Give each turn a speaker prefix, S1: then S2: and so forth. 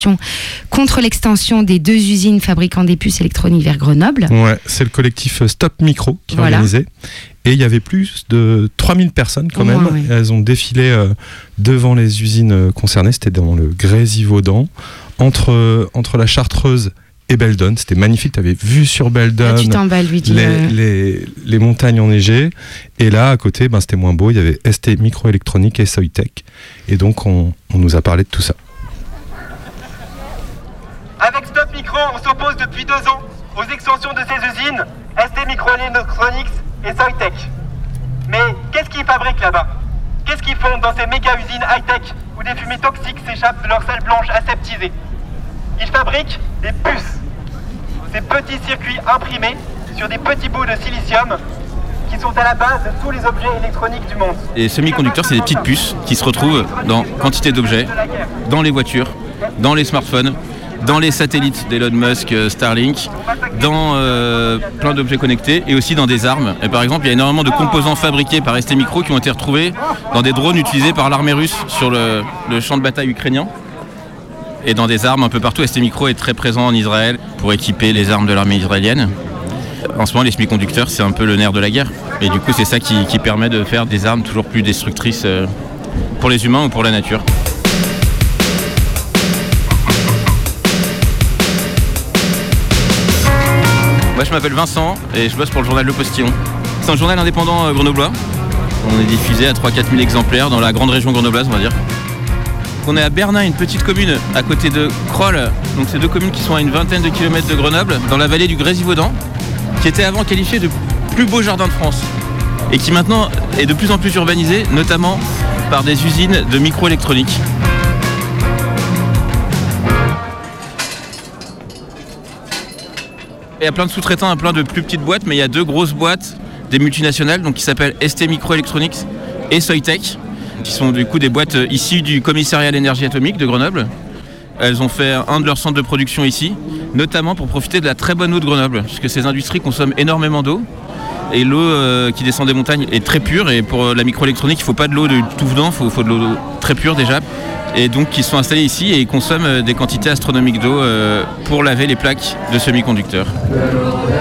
S1: contre l'extension des 2 usines fabriquant des puces électroniques vers Grenoble.
S2: Ouais, c'est le collectif Stop Micro qui a organisé. Et il y avait plus de 3000 personnes quand même.
S1: Oui.
S2: Elles ont défilé devant les usines concernées. C'était dans le Grésivaudan, entre la Chartreuse et Beldon. C'était magnifique. Tu avais vu sur Beldon les montagnes enneigées. Et là, à côté, c'était moins beau. Il y avait ST Microélectronique et Soitec. Et donc, on nous a parlé de tout ça.
S3: Avec Stop Micro, on s'oppose depuis 2 ans aux extensions de ces usines, ST Microelectronics et Soitec. Mais qu'est-ce qu'ils fabriquent là-bas? Qu'est-ce qu'ils font dans ces méga usines high-tech où des fumées toxiques s'échappent de leurs salles blanches aseptisées? Ils fabriquent des puces, ces petits circuits imprimés sur des petits bouts de silicium qui sont à la base de tous les objets électroniques du monde.
S4: Les semi-conducteurs, c'est des petites puces qui se retrouvent dans quantité d'objets, dans les voitures, dans les smartphones, dans les satellites d'Elon Musk, Starlink, dans plein d'objets connectés et aussi dans des armes. Et par exemple, il y a énormément de composants fabriqués par ST Micro qui ont été retrouvés dans des drones utilisés par l'armée russe sur le champ de bataille ukrainien. Et dans des armes un peu partout. ST Micro est très présent en Israël pour équiper les armes de l'armée israélienne. En ce moment, les semi-conducteurs, c'est un peu le nerf de la guerre. Et du coup, c'est ça qui permet de faire des armes toujours plus destructrices pour les humains ou pour la nature. Moi, je m'appelle Vincent et je bosse pour le journal Le Postillon. C'est un journal indépendant grenoblois. On est diffusé à 3-4 000 exemplaires dans la grande région grenobloise, on va dire. On est à Bernin, une petite commune à côté de Crolles. Donc c'est 2 communes qui sont à une vingtaine de kilomètres de Grenoble, dans la vallée du Grésivaudan, qui était avant qualifiée de plus beau jardin de France et qui maintenant est de plus en plus urbanisé, notamment par des usines de microélectronique. Il y a plein de sous-traitants, plein de plus petites boîtes, mais il y a 2 grosses boîtes, des multinationales, donc qui s'appellent ST Microelectronics et Soitec, qui sont du coup des boîtes issues du commissariat à l'énergie atomique de Grenoble. Elles ont fait un de leurs centres de production ici, notamment pour profiter de la très bonne eau de Grenoble, puisque ces industries consomment énormément d'eau. Et l'eau qui descend des montagnes est très pure, et pour la microélectronique, il ne faut pas de l'eau de tout venant, il faut de l'eau très pure déjà. Et donc ils sont installés ici et ils consomment des quantités astronomiques d'eau pour laver les plaques de semi-conducteurs.